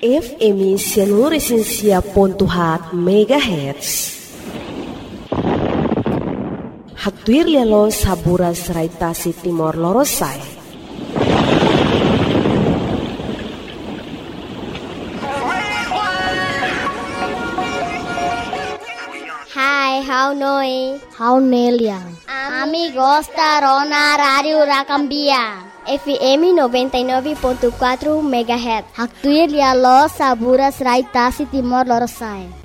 FM Sianuresinsia.hat MHz. Haktuir lialo saburas raitasi Timor Lorosai. Hai, how noi? How Neliang? Amigos da Rona Radio Rakambia. FM 99.4 MHz. Haktuir lialo saburas raitasi Timor Lorosai.